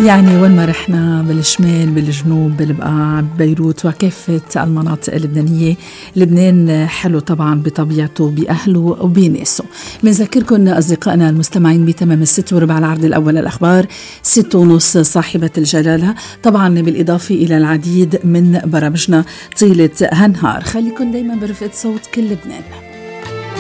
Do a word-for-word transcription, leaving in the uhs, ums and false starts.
يعني وين ما رحنا بالشمال بالجنوب بالبقاع ببيروت وكافة المناطق اللبنانية، لبنان حلو طبعا بطبيعته بأهله وبناسه. بنذكركم أصدقائنا المستمعين بتمام الست وربع العرض الأول الأخبار ست ونص صاحبة الجلالة، طبعا بالإضافة إلى العديد من برامجنا طيلة هالنهار. خليكم دايما برفقة صوت كل لبنان.